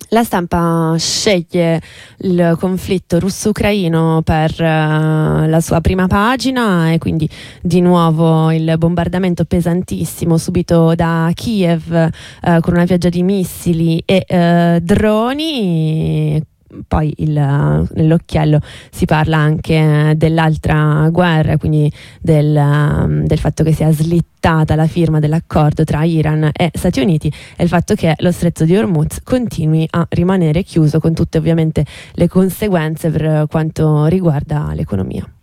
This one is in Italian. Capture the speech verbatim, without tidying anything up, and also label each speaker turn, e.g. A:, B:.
A: La stampa sceglie il conflitto russo-ucraino per uh, la sua prima pagina, e quindi di nuovo il bombardamento pesantissimo subito da Kiev uh, con una pioggia di missili e uh, droni. Poi il, nell'occhiello si parla anche dell'altra guerra, quindi del, del fatto che sia slittata la firma dell'accordo tra Iran e Stati Uniti, e il fatto che lo stretto di Hormuz continui a rimanere chiuso, con tutte ovviamente le conseguenze per quanto riguarda l'economia.